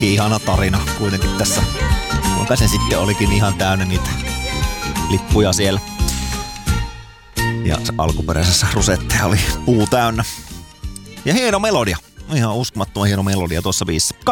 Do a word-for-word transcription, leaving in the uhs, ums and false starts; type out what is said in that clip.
ihana tarina kuitenkin tässä. Kuinka se sitten olikin ihan täynnä niitä lippuja siellä. Ja alkuperäisessä rusetteja oli puu täynnä. Ja hieno melodia. Ihan uskomattoman hieno melodia tuossa biisissä.